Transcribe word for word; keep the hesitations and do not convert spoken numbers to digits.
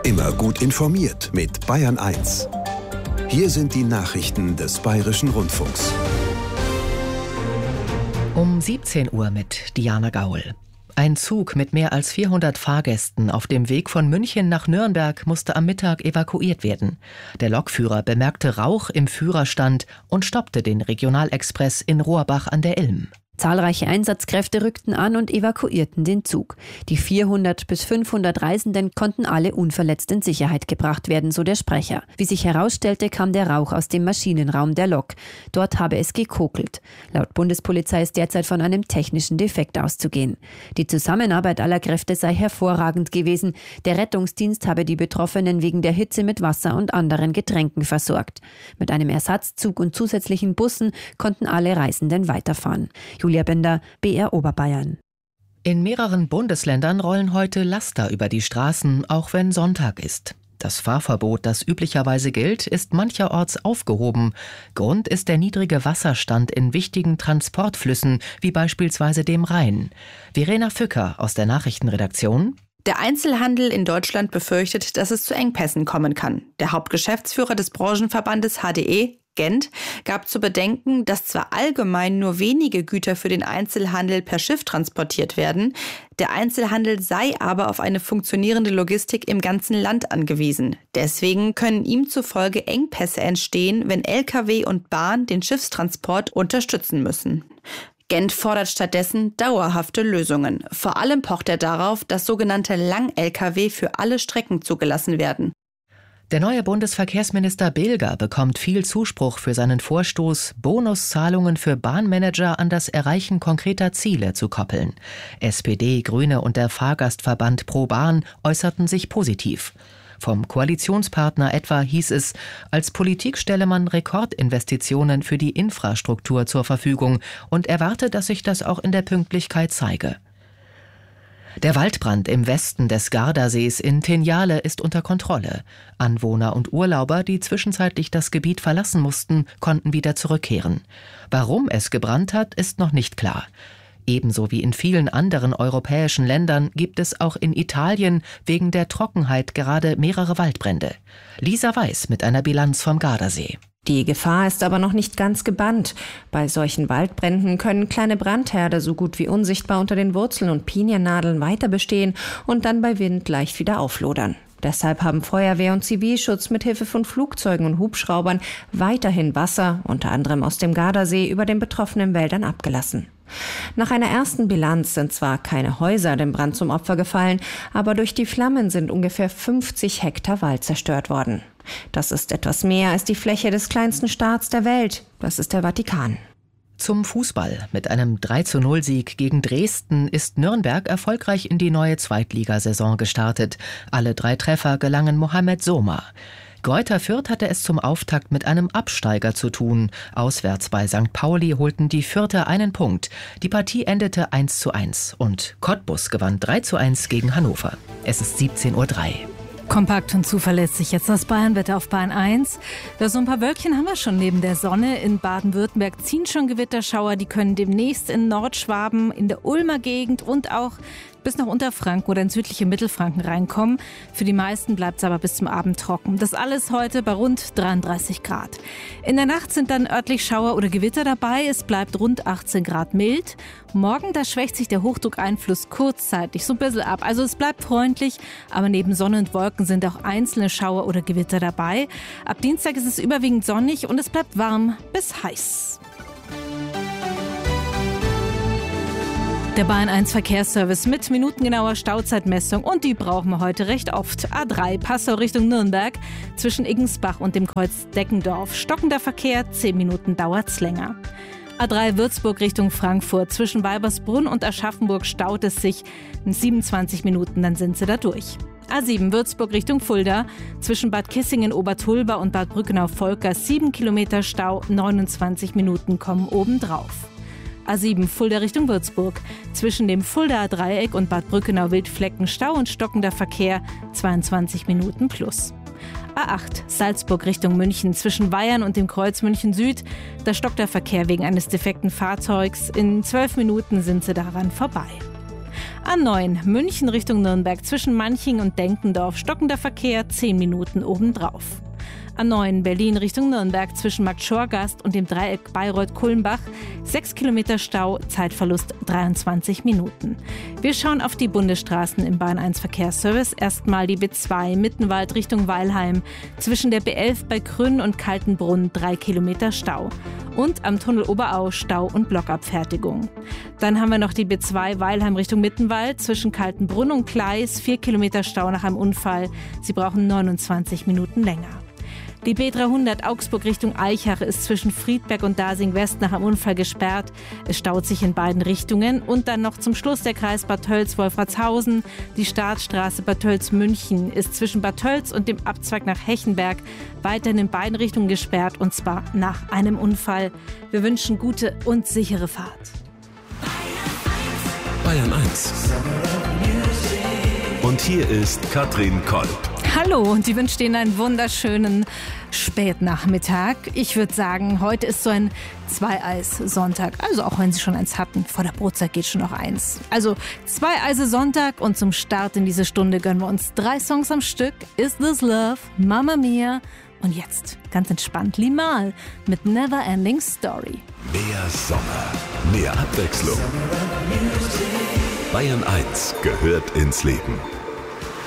Immer gut informiert mit Bayern eins. Hier sind die Nachrichten des Bayerischen Rundfunks. Um siebzehn Uhr mit Diana Gaul. Ein Zug mit mehr als vierhundert Fahrgästen auf dem Weg von München nach Nürnberg musste am Mittag evakuiert werden. Der Lokführer bemerkte Rauch im Führerstand und stoppte den Regionalexpress in Rohrbach an der Ilm. Zahlreiche Einsatzkräfte rückten an und evakuierten den Zug. Die vierhundert bis fünfhundert Reisenden konnten alle unverletzt in Sicherheit gebracht werden, so der Sprecher. Wie sich herausstellte, kam der Rauch aus dem Maschinenraum der Lok. Dort habe es gekokelt. Laut Bundespolizei ist derzeit von einem technischen Defekt auszugehen. Die Zusammenarbeit aller Kräfte sei hervorragend gewesen. Der Rettungsdienst habe die Betroffenen wegen der Hitze mit Wasser und anderen Getränken versorgt. Mit einem Ersatzzug und zusätzlichen Bussen konnten alle Reisenden weiterfahren. Julia Bender, B R Oberbayern. In mehreren Bundesländern rollen heute Laster über die Straßen, auch wenn Sonntag ist. Das Fahrverbot, das üblicherweise gilt, ist mancherorts aufgehoben. Grund ist der niedrige Wasserstand in wichtigen Transportflüssen, wie beispielsweise dem Rhein. Verena Fücker aus der Nachrichtenredaktion. Der Einzelhandel in Deutschland befürchtet, dass es zu Engpässen kommen kann. Der Hauptgeschäftsführer des Branchenverbandes H D E, Gent, gab zu bedenken, dass zwar allgemein nur wenige Güter für den Einzelhandel per Schiff transportiert werden, der Einzelhandel sei aber auf eine funktionierende Logistik im ganzen Land angewiesen. Deswegen können ihm zufolge Engpässe entstehen, wenn L K W und Bahn den Schiffstransport unterstützen müssen. Gent fordert stattdessen dauerhafte Lösungen. Vor allem pocht er darauf, dass sogenannte Lang-L K W für alle Strecken zugelassen werden. Der neue Bundesverkehrsminister Bilger bekommt viel Zuspruch für seinen Vorstoß, Bonuszahlungen für Bahnmanager an das Erreichen konkreter Ziele zu koppeln. S P D, Grüne und der Fahrgastverband Pro Bahn äußerten sich positiv. Vom Koalitionspartner etwa hieß es, als Politik stelle man Rekordinvestitionen für die Infrastruktur zur Verfügung und erwarte, dass sich das auch in der Pünktlichkeit zeige. Der Waldbrand im Westen des Gardasees in Tinjale ist unter Kontrolle. Anwohner und Urlauber, die zwischenzeitlich das Gebiet verlassen mussten, konnten wieder zurückkehren. Warum es gebrannt hat, ist noch nicht klar. Ebenso wie in vielen anderen europäischen Ländern gibt es auch in Italien wegen der Trockenheit gerade mehrere Waldbrände. Lisa Weiß mit einer Bilanz vom Gardasee. Die Gefahr ist aber noch nicht ganz gebannt. Bei solchen Waldbränden können kleine Brandherde so gut wie unsichtbar unter den Wurzeln und Piniennadeln weiter bestehen und dann bei Wind leicht wieder auflodern. Deshalb haben Feuerwehr und Zivilschutz mit Hilfe von Flugzeugen und Hubschraubern weiterhin Wasser, unter anderem aus dem Gardasee, über den betroffenen Wäldern abgelassen. Nach einer ersten Bilanz sind zwar keine Häuser dem Brand zum Opfer gefallen, aber durch die Flammen sind ungefähr fünfzig Hektar Wald zerstört worden. Das ist etwas mehr als die Fläche des kleinsten Staats der Welt. Das ist der Vatikan. Zum Fußball. Mit einem drei zu null Sieg gegen Dresden ist Nürnberg erfolgreich in die neue Zweitligasaison gestartet. Alle drei Treffer gelangen Mohamed Soma. Greuther Fürth hatte es zum Auftakt mit einem Absteiger zu tun. Auswärts bei Sankt Pauli holten die Fürther einen Punkt. Die Partie endete eins zu eins und Cottbus gewann drei zu eins gegen Hannover. Es ist siebzehn Uhr drei. Kompakt und zuverlässig jetzt das Bayernwetter auf Bayern eins. Ja, so ein paar Wölkchen haben wir schon neben der Sonne. In Baden-Württemberg ziehen schon Gewitterschauer. Die können demnächst in Nordschwaben, in der Ulmer Gegend und auch bis nach Unterfranken oder in südliche Mittelfranken reinkommen. Für die meisten bleibt es aber bis zum Abend trocken. Das alles heute bei rund dreiunddreißig Grad. In der Nacht sind dann örtlich Schauer oder Gewitter dabei. Es bleibt rund achtzehn Grad mild. Morgen, da schwächt sich der Hochdruckeinfluss kurzzeitig so ein bisschen ab. Also es bleibt freundlich, aber neben Sonne und Wolken sind auch einzelne Schauer oder Gewitter dabei. Ab Dienstag ist es überwiegend sonnig und es bleibt warm bis heiß. Der Bayern eins Verkehrsservice mit minutengenauer Stauzeitmessung und die brauchen wir heute recht oft. A drei Passau Richtung Nürnberg zwischen Iggensbach und dem Kreuz Deckendorf. Stockender Verkehr, zehn Minuten dauert's länger. A drei Würzburg Richtung Frankfurt zwischen Weibersbrunn und Aschaffenburg staut es sich in siebenundzwanzig Minuten, dann sind sie da durch. A sieben Würzburg Richtung Fulda zwischen Bad Kissingen Obertulba und Bad Brückenau-Volker sieben Kilometer Stau, neunundzwanzig Minuten kommen obendrauf. A sieben Fulda Richtung Würzburg. Zwischen dem Fuldaer Dreieck und Bad Brückenau-Wildflecken Stau und stockender Verkehr, zweiundzwanzig Minuten plus. A acht Salzburg Richtung München zwischen Weyern und dem Kreuz München Süd. Da stockt der Verkehr wegen eines defekten Fahrzeugs. In zwölf Minuten sind sie daran vorbei. A neun München Richtung Nürnberg zwischen Manching und Denkendorf, stockender Verkehr, zehn Minuten obendrauf. A neun Berlin Richtung Nürnberg zwischen Marktschorgast und dem Dreieck Bayreuth-Kulmbach, sechs Kilometer Stau, Zeitverlust dreiundzwanzig Minuten. Wir schauen auf die Bundesstraßen im Bahn eins Verkehrsservice. Erstmal die B zwei Mittenwald Richtung Weilheim, zwischen der B elf bei Krünn und Kaltenbrunn, drei Kilometer Stau. Und am Tunnel Oberau Stau und Blockabfertigung. Dann haben wir noch die B zwei Weilheim Richtung Mittenwald, zwischen Kaltenbrunn und Gleis, vier Kilometer Stau nach einem Unfall. Sie brauchen neunundzwanzig Minuten länger. Die B dreihundert Augsburg Richtung Eichach ist zwischen Friedberg und Dasing West nach einem Unfall gesperrt. Es staut sich in beiden Richtungen. Und dann noch zum Schluss der Kreis Bad Tölz-Wolfratshausen. Die Startstraße Bad Tölz-München ist zwischen Bad Tölz und dem Abzweig nach Hechenberg weiterhin in beiden Richtungen gesperrt, und zwar nach einem Unfall. Wir wünschen gute und sichere Fahrt. Bayern eins. Und hier ist Katrin Kolb. Hallo, und ich wünsche Ihnen einen wunderschönen Spätnachmittag. Ich würde sagen, heute ist so ein Zwei-Eis-Sonntag. Also auch wenn Sie schon eins hatten, vor der Brotzeit geht schon noch eins. Also Zwei-Eise-Sonntag, und zum Start in diese Stunde gönnen wir uns drei Songs am Stück. Is This Love, Mamma Mia und jetzt ganz entspannt Limahl mit Never Ending Story. Mehr Sommer, mehr Abwechslung. Bayern eins gehört ins Leben.